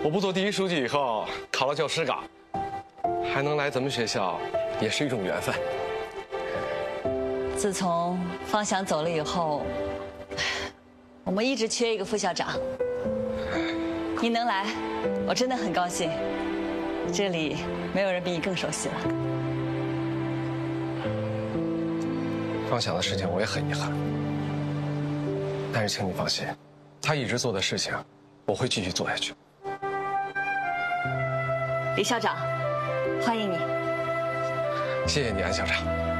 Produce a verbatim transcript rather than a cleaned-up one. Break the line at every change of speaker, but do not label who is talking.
我部做第一书记以后，考了教师岗，还能来咱们学校，也是一种缘分。
自从方翔走了以后，我们一直缺一个副校长。你能来，我真的很高兴。这里没有人比你更熟悉了。
方翔的事情我也很遗憾，但是请你放心，他一直做的事情，我会继续做下去。
李校长，欢迎你。
谢谢你，安校长。